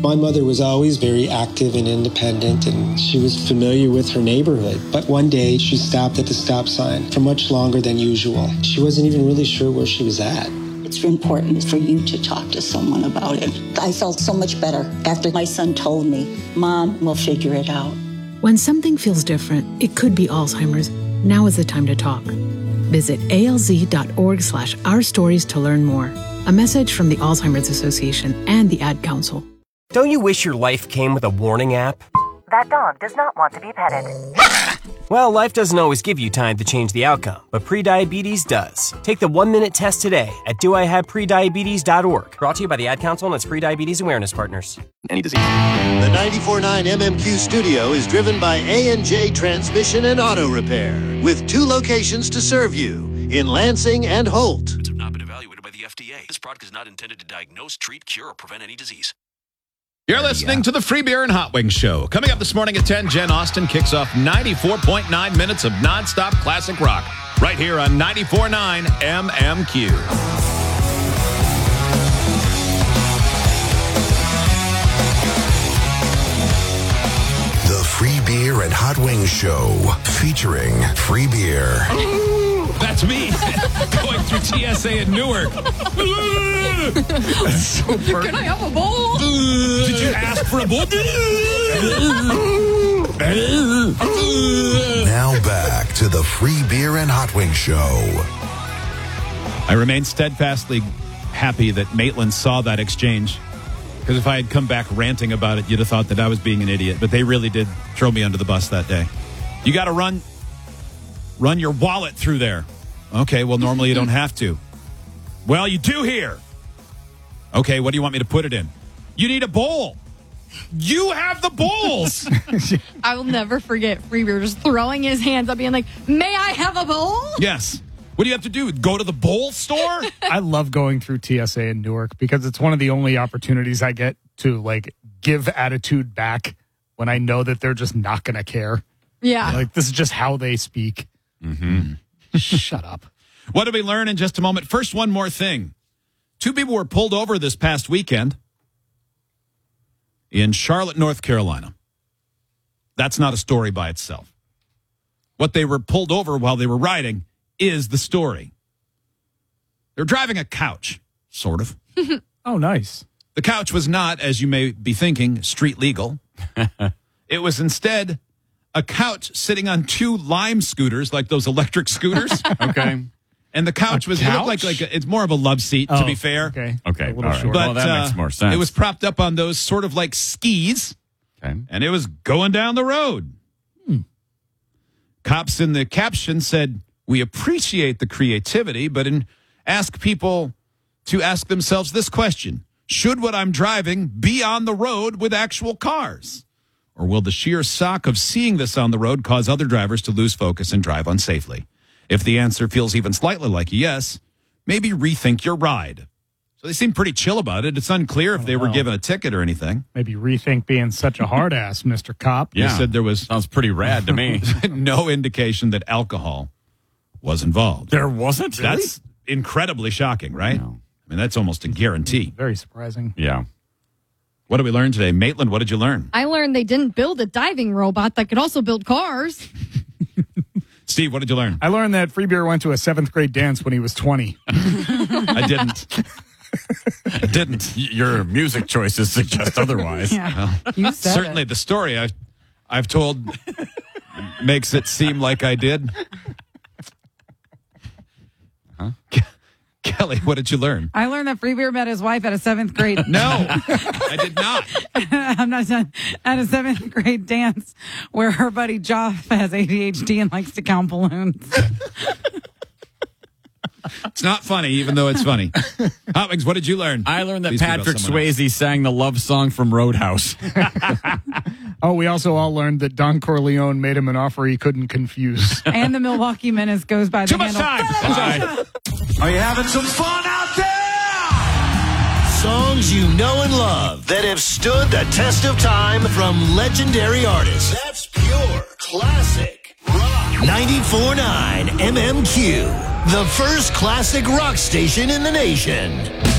My mother was always very active and independent, and she was familiar with her neighborhood. But one day, she stopped at the stop sign for much longer than usual. She wasn't even really sure where she was at. It's important for you to talk to someone about it. I felt so much better after my son told me, Mom, we'll figure it out. When something feels different, it could be Alzheimer's. Now is the time to talk. Visit alz.org/ourstories to learn more. A message from the Alzheimer's Association and the Ad Council. Don't you wish your life came with a warning app? That dog does not want to be petted. Well, life doesn't always give you time to change the outcome, but prediabetes does. Take the 1-minute test today at doihaveprediabetes.org. Brought to you by the Ad Council and its Prediabetes Awareness Partners. Any disease. The 94.9 MMQ studio is driven by A&J Transmission and Auto Repair, with 2 locations to serve you, in Lansing and Holt. Have not been evaluated by the FDA. This product is not intended to diagnose, treat, cure, or prevent any disease. You're listening to the Free Beer and Hot Wings Show. Coming up this morning at 10, Jen Austen kicks off 94.9 minutes of nonstop classic rock right here on 94.9 MMQ. The Free Beer and Hot Wings Show featuring free beer. That's me going through TSA in Newark. Can I have a bowl? Did you ask for a bowl? Now back to the Free Beer and Hot Wings Show. I remain steadfastly happy that Maitland saw that exchange, because if I had come back ranting about it, you'd have thought that I was being an idiot. But they really did throw me under the bus that day. You got to run your wallet through there. Okay, well, normally you don't have to. Well, you do here. Okay, what do you want me to put it in? You need a bowl. You have the bowls. I will never forget Free Beer just throwing his hands up, being like, may I have a bowl? Yes. What do you have to do? Go to the bowl store? I love going through TSA in Newark because it's one of the only opportunities I get to, like, give attitude back when I know that they're just not going to care. Yeah. Like, this is just how they speak. Mm-hmm. Shut up. What did we learn in just a moment? First, one more thing. 2 people were pulled over this past weekend in Charlotte, North Carolina. That's not a story by itself. What they were pulled over while they were riding is the story. They're driving a couch, sort of. Oh, nice. The couch was not, as you may be thinking, street legal. It was instead a couch sitting on 2 Lime scooters, like those electric scooters. Okay. And the couch it looked like it's more of a love seat, to be fair. Okay. Okay. All right. But well, that makes more sense. It was propped up on those sort of like skis. Okay. And it was going down the road. Cops in the caption said, "We appreciate the creativity, but ask people to ask themselves this question. Should what I'm driving be on the road with actual cars? Or will the sheer shock of seeing this on the road cause other drivers to lose focus and drive unsafely? If the answer feels even slightly like a yes, maybe rethink your ride." So they seem pretty chill about it. It's unclear if they were given a ticket or anything. Maybe rethink being such a hard ass, Mr. Cop. They said there was sounds pretty rad to me. no indication that alcohol was involved. There wasn't? That's incredibly shocking, right? No. I mean, that's almost a guarantee. Very surprising. Yeah. What did we learn today? Maitland, what did you learn? I learned they didn't build a diving robot that could also build cars. Steve, what did you learn? I learned that Free Beer went to a 7th grade dance when he was 20. I didn't. I didn't. Your music choices suggest otherwise. Yeah. You said Certainly it. the story I've told makes it seem like I did. Huh? Kelly, what did you learn? I learned that Free Beer met his wife at a 7th grade. No, I did not. I'm not done. At a 7th grade dance where her buddy Joff has ADHD and likes to count balloons. It's not funny, even though it's funny. Hot Wings, what did you learn? I learned that Please speak about Patrick someone else. Swayze sang the love song from Roadhouse. Oh, we also all learned that Don Corleone made him an offer he couldn't confuse. And the Milwaukee Menace goes by the Too much handle. time. Are you having some fun out there? Songs you know and love that have stood the test of time from legendary artists. That's pure classic rock. 94.9 MMQ, the first classic rock station in the nation.